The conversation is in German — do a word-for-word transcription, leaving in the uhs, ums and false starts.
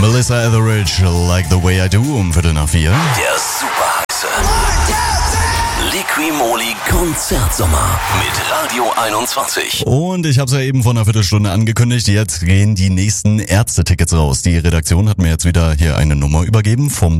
Melissa Etheridge, Like the Way I Do, um Viertel nach vier. Der super heiße Liqui-Moly Konzertsommer mit Radio einundzwanzig. Und ich habe es ja eben vor einer Viertelstunde angekündigt, jetzt gehen die nächsten Ärzte-Tickets raus. Die Redaktion hat mir jetzt wieder hier eine Nummer übergeben vom